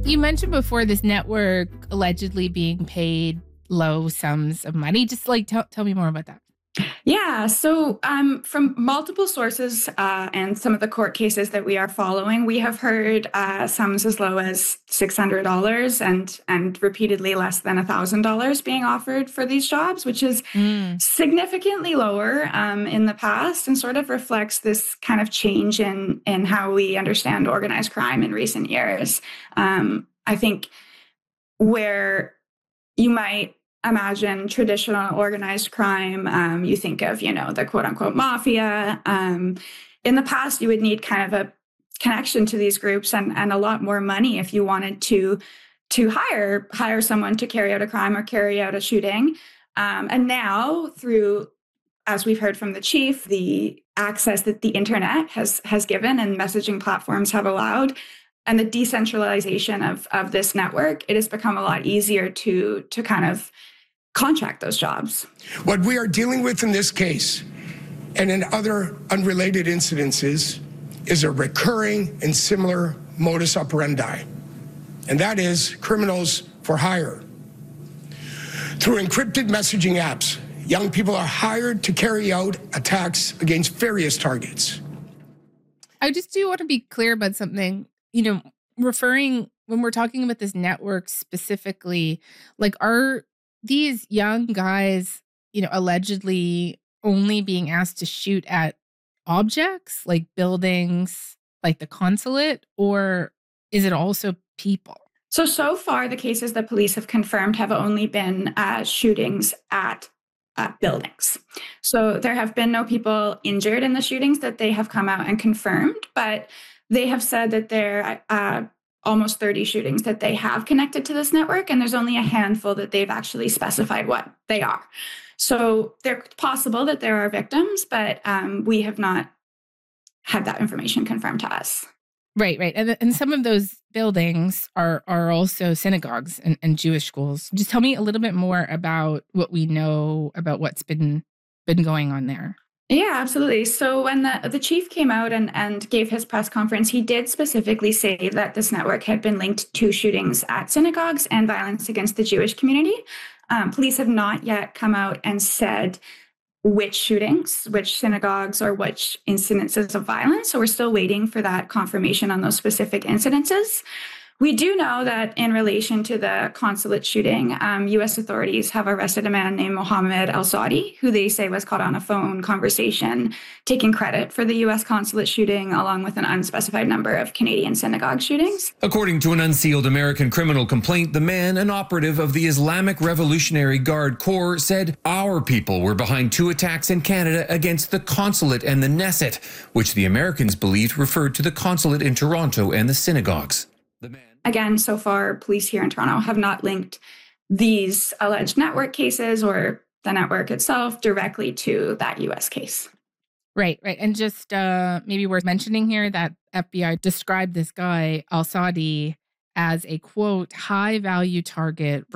You mentioned before this network allegedly being paid low sums of money. Just like tell me more about that. Yeah, so from multiple sources and some of the court cases that we are following, we have heard sums as low as $600 and repeatedly less than $1,000 being offered for these jobs, which is significantly lower in the past and sort of reflects this kind of change in how we understand organized crime in recent years. I think where you might imagine traditional organized crime, you think of, the quote unquote mafia. In the past, you would need kind of a connection to these groups and a lot more money if you wanted to hire someone to carry out a crime or carry out a shooting. And now through, as we've heard from the chief, the access that the internet has given and messaging platforms have allowed, and the decentralization of this network, it has become a lot easier to kind of contract those jobs. What we are dealing with in this case and in other unrelated incidences is a recurring and similar modus operandi, and that is criminals for hire. Through encrypted messaging apps, young people are hired to carry out attacks against various targets. I just do want to be clear about something. Referring when we're talking about this network specifically, like are these young guys, allegedly only being asked to shoot at objects like buildings, like the consulate, or is it also people? So far, the cases that police have confirmed have only been shootings at buildings. So there have been no people injured in the shootings that they have come out and confirmed, but they have said that there are almost 30 shootings that they have connected to this network, and there's only a handful that they've actually specified what they are. So it's possible that there are victims, but we have not had that information confirmed to us. Right. And some of those buildings are also synagogues and Jewish schools. Just tell me a little bit more about what we know about what's been going on there. Yeah, absolutely. So when the chief came out and gave his press conference, he did specifically say that this network had been linked to shootings at synagogues and violence against the Jewish community. Police have not yet come out and said which shootings, which synagogues, or which incidences of violence. So we're still waiting for that confirmation on those specific incidences. We do know that in relation to the consulate shooting, U.S. authorities have arrested a man named Mohammed Al-Saudi, who they say was caught on a phone conversation, taking credit for the U.S. consulate shooting, along with an unspecified number of Canadian synagogue shootings. According to an unsealed American criminal complaint, the man, an operative of the Islamic Revolutionary Guard Corps, said our people were behind 2 attacks in Canada against the consulate and the Knesset, which the Americans believed referred to the consulate in Toronto and the synagogues. Again, so far, police here in Toronto have not linked these alleged network cases or the network itself directly to that U.S. case. Right. And just maybe worth mentioning here that FBI described this guy, Al-Saudi, as a, quote, high-value target